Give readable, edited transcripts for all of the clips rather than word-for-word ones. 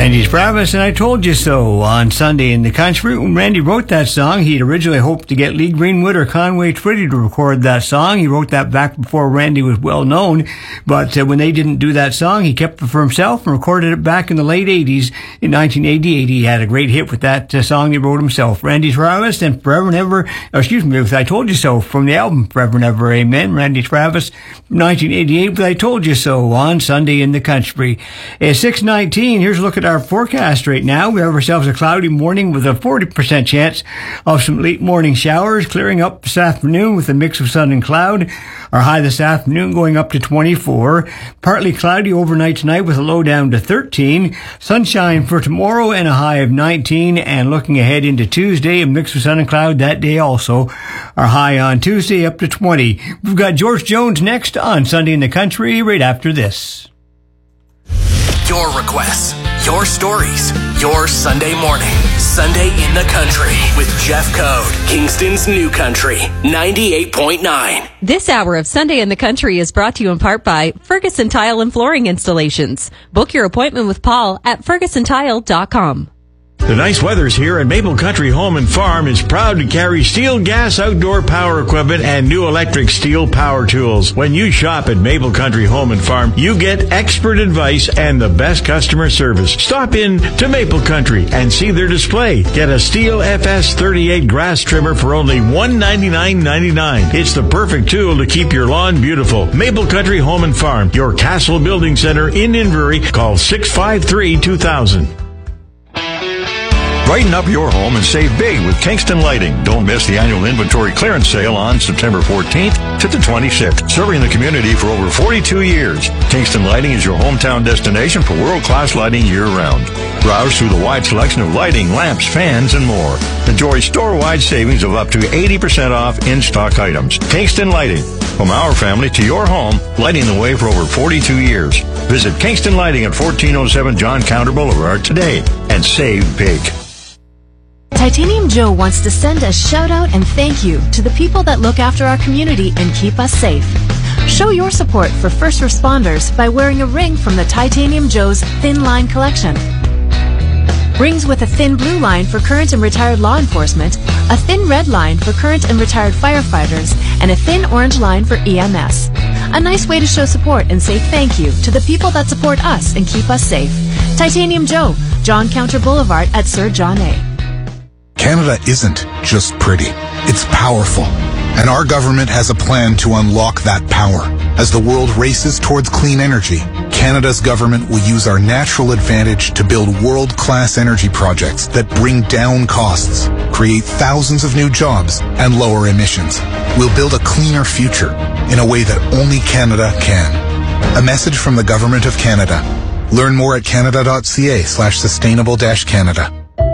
Randy Travis, and I Told You So on Sunday in the Country. When Randy wrote that song, he'd originally hoped to get Lee Greenwood or Conway Twitty to record that song. He wrote that back before Randy was well known, but when they didn't do that song, he kept it for himself and recorded it back in the late 80s. In 1988, he had a great hit with that song he wrote himself. Randy Travis and Forever and Ever, with I Told You So from the album Forever and Ever, Amen. Randy Travis, 1988 with I Told You So on Sunday in the Country. It's 6:19. Here's a look at our forecast right now. We have ourselves a cloudy morning with a 40% chance of some late morning showers, clearing up this afternoon with a mix of sun and cloud. Our high this afternoon going up to 24. Partly cloudy overnight tonight with a low down to 13. Sunshine for tomorrow and a high of 19. And looking ahead into Tuesday, a mix of sun and cloud that day also. Our high on Tuesday up to 20. We've got George Jones next on Sunday in the Country right after this. Your requests, your stories, your Sunday morning. Sunday in the Country with Jeff Code, Kingston's New Country, 98.9. This hour of Sunday in the Country is brought to you in part by Ferguson Tile and Flooring Installations. Book your appointment with Paul at fergusontile.com. The nice weather's here, and Maple Country Home and Farm is proud to carry steel gas outdoor power equipment and new electric steel power tools. When you shop at Maple Country Home and Farm, you get expert advice and the best customer service. Stop in to Maple Country and see their display. Get a Steel FS38 grass trimmer for only $199.99. It's the perfect tool to keep your lawn beautiful. Maple Country Home and Farm, your Castle Building Center in Inverary. Call 653-2000. Brighten up your home and save big with Kingston Lighting. Don't miss the annual inventory clearance sale on September 14th to the 26th. Serving the community for over 42 years, Kingston Lighting is your hometown destination for world-class lighting year-round. Browse through the wide selection of lighting, lamps, fans, and more. Enjoy store-wide savings of up to 80% off in-stock items. Kingston Lighting. From our family to your home, lighting the way for over 42 years. Visit Kingston Lighting at 1407 John Counter Boulevard today and save big. Titanium Joe wants to send a shout out and thank you to the people that look after our community and keep us safe. Show your support for first responders by wearing a ring from the Titanium Joe's Thin Line collection. Rings with a thin blue line for current and retired law enforcement, a thin red line for current and retired firefighters, and a thin orange line for EMS. A nice way to show support and say thank you to the people that support us and keep us safe. Titanium Joe, John Counter Boulevard at Sir John A. Canada isn't just pretty. It's powerful. And our government has a plan to unlock that power. As the world races towards clean energy, Canada's government will use our natural advantage to build world-class energy projects that bring down costs, create thousands of new jobs, and lower emissions. We'll build a cleaner future in a way that only Canada can. A message from the Government of Canada. Learn more at canada.ca/sustainable-canada.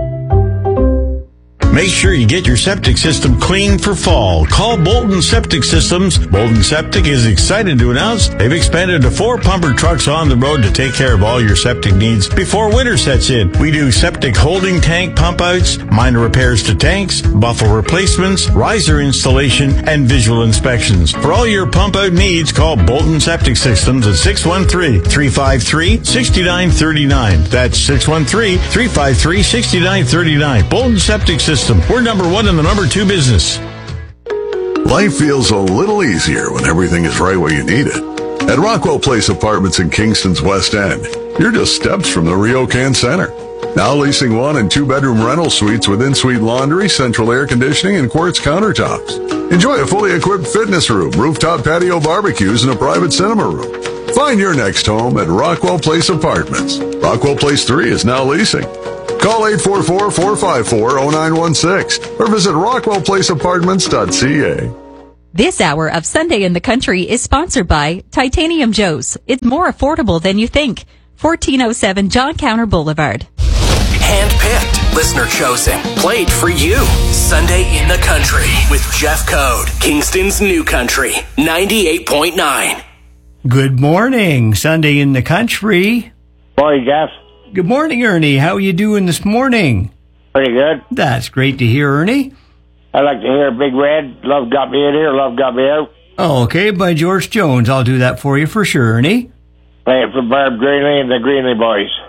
Make sure you get your septic system clean for fall. Call Bolton Septic Systems. Bolton Septic is excited to announce they've expanded to 4 pumper trucks on the road to take care of all your septic needs before winter sets in. We do septic holding tank pump outs, minor repairs to tanks, buffle replacements, riser installation, and visual inspections. For all your pump out needs, call Bolton Septic Systems at 613-353-6939. That's 613-353-6939. Bolton Septic Systems. We're number 1 in the number 2 business. Life feels a little easier when everything is right where you need it. At Rockwell Place Apartments in Kingston's West End, you're just steps from the Ryokan Center. Now leasing 1 and 2 bedroom rental suites with in-suite laundry, central air conditioning, and quartz countertops. Enjoy a fully equipped fitness room, rooftop patio barbecues, and a private cinema room. Find your next home at Rockwell Place Apartments. Rockwell Place 3 is now leasing. Call 844-454-0916 or visit rockwellplaceapartments.ca. This hour of Sunday in the Country is sponsored by Titanium Joe's. It's more affordable than you think. 1407 John Counter Boulevard. Handpicked, listener chosen, played for you. Sunday in the Country with Jeff Code, Kingston's New Country, 98.9. Good morning, Sunday in the Country. Morning, Jeff. Good morning, Ernie. How are you doing this morning? Pretty good. That's great to hear, Ernie. I like to hear Big Red, Love Got Me In Here, Love Got Me Out. Oh, okay, by George Jones. I'll do that for you for sure, Ernie. Play it for Barb Greenlee and the Greenlee Boys.